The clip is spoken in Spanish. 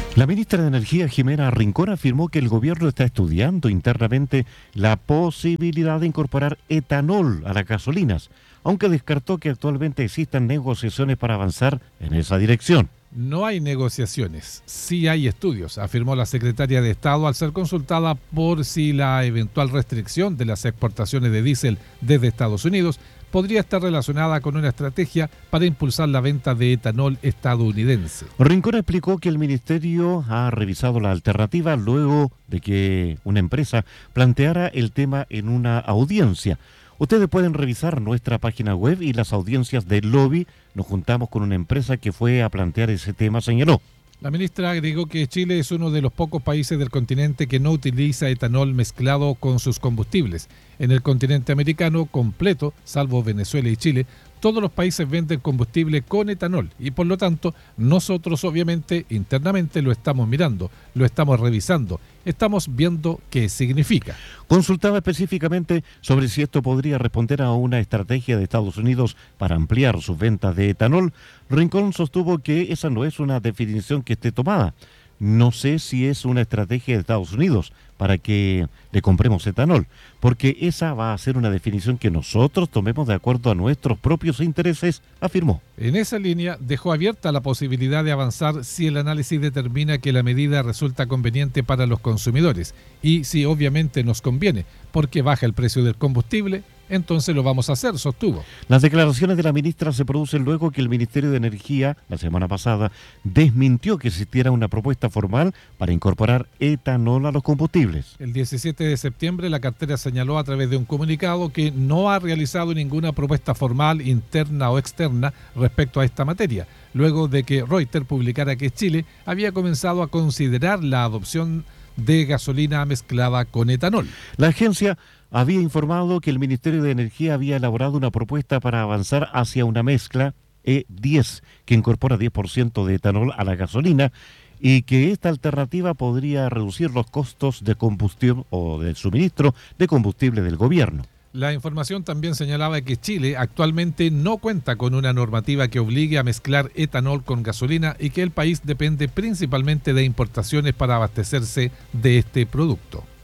La ministra de Energía, Jimena Rincón, afirmó que el gobierno está estudiando internamente la posibilidad de incorporar etanol a las gasolinas, aunque descartó que actualmente existan negociaciones para avanzar en esa dirección. No hay negociaciones, sí hay estudios, afirmó la secretaria de Estado al ser consultada por si la eventual restricción de las exportaciones de diésel desde Estados Unidos podría estar relacionada con una estrategia para impulsar la venta de etanol estadounidense. Rincón explicó que el ministerio ha revisado la alternativa luego de que una empresa planteara el tema en una audiencia. Ustedes pueden revisar nuestra página web y las audiencias del lobby. Nos juntamos con una empresa que fue a plantear ese tema, señaló. La ministra agregó que Chile es uno de los pocos países del continente que no utiliza etanol mezclado con sus combustibles. En el continente americano completo, salvo Venezuela y Chile, todos los países venden combustible con etanol y por lo tanto nosotros obviamente internamente lo estamos mirando, lo estamos revisando, estamos viendo qué significa. Consultaba específicamente sobre si esto podría responder a una estrategia de Estados Unidos para ampliar sus ventas de etanol. Rincón sostuvo que esa no es una definición que esté tomada. No sé si es una estrategia de Estados Unidos para que le compremos etanol, porque esa va a ser una definición que nosotros tomemos de acuerdo a nuestros propios intereses, afirmó. En esa línea dejó abierta la posibilidad de avanzar si el análisis determina que la medida resulta conveniente para los consumidores y si obviamente nos conviene, porque baja el precio del combustible, entonces lo vamos a hacer, sostuvo. Las declaraciones de la ministra se producen luego que el Ministerio de Energía, la semana pasada, desmintió que existiera una propuesta formal para incorporar etanol a los combustibles. El 17 de septiembre la cartera señaló a través de un comunicado que no ha realizado ninguna propuesta formal, interna o externa, respecto a esta materia, luego de que Reuters publicara que Chile había comenzado a considerar la adopción de gasolina mezclada con etanol. La agencia había informado que el Ministerio de Energía había elaborado una propuesta para avanzar hacia una mezcla E10 que incorpora 10% de etanol a la gasolina y que esta alternativa podría reducir los costos de combustión o del suministro de combustible del gobierno. La información también señalaba que Chile actualmente no cuenta con una normativa que obligue a mezclar etanol con gasolina y que el país depende principalmente de importaciones para abastecerse de este producto.